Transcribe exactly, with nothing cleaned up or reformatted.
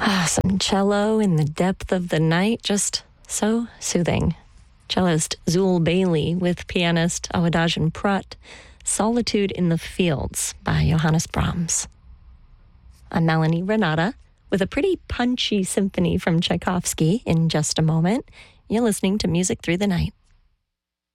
Ah, some cello in the depth of the night, just so soothing. Cellist Zul Bailey with pianist Awadagin Prat, Solitude in the Fields by Johannes Brahms. I'm Melanie Renata with a pretty punchy symphony from Tchaikovsky in just a moment. You're listening to Music Through the Night.